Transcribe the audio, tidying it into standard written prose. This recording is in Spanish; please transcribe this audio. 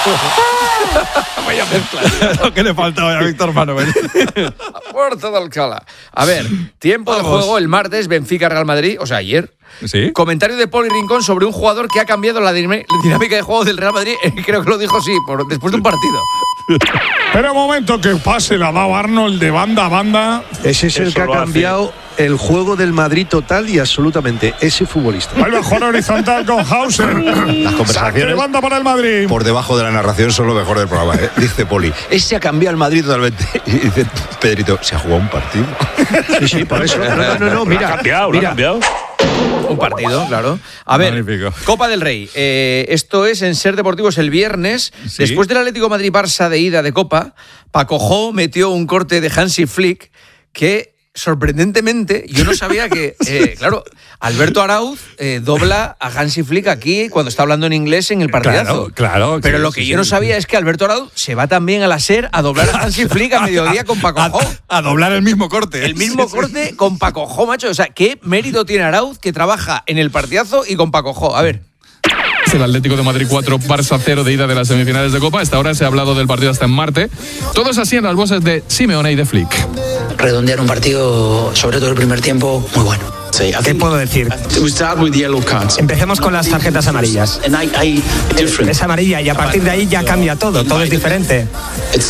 Vaya mezcla. Lo que le faltaba a Víctor Manuel. Puerta de Alcalá. A ver, tiempo de juego el martes, Benfica-Real Madrid, o sea, ayer. ¿Sí? Comentario de Poli Rincón sobre un jugador que ha cambiado la dinámica de juego del Real Madrid. Creo que lo dijo después de un partido. Pero un momento, que pase la ha dado Arnold de banda a banda. Ese es el que ha cambiado el juego del Madrid total y absolutamente, ese futbolista. El mejor horizontal con Hauser. Las conversaciones Saque de banda para el Madrid. por debajo de la narración son lo mejor del programa, ¿eh? Dice Poli, ese ha cambiado el Madrid totalmente. Y dice Pedrito, ¿se ha jugado un partido? Sí, por eso. No, mira. Ha cambiado. Un partido, claro. A ver, Magnífico. Copa del Rey. Esto es en Ser Deportivos el viernes. Sí. Después del Atlético Madrid-Barça de ida de Copa, Paco Jo metió un corte de Hansi Flick que, sorprendentemente, yo no sabía que, claro, Alberto Arauz dobla a Hansi Flick aquí cuando está hablando en inglés en el partidazo. Claro. Pero lo que yo no sabía es que Alberto Arauz se va también a la SER a doblar a Hansi Flick a mediodía con Paco Jo. A doblar el mismo corte. El mismo corte con Paco Jo, macho. O sea, ¿qué mérito tiene Arauz que trabaja en el partidazo y con Paco Jo? A ver. El Atlético de Madrid 4, Barça 0 de ida de las semifinales de Copa. Hasta ahora se ha hablado del partido hasta en Marte. Todo es así en las voces de Simeone y de Flick. Redondear un partido, sobre todo el primer tiempo, muy bueno. ¿Qué puedo decir? Empecemos con las tarjetas amarillas. Es amarilla y a partir de ahí ya cambia todo es diferente.